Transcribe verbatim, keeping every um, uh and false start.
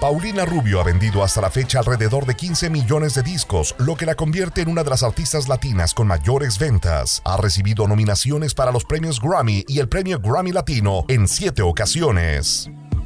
Paulina Rubio ha vendido hasta la fecha alrededor de quince millones de discos, lo que la convierte en una de las artistas latinas con mayores ventas. Ha recibido nominaciones para los premios Grammy y el premio Grammy Latino en siete ocasiones.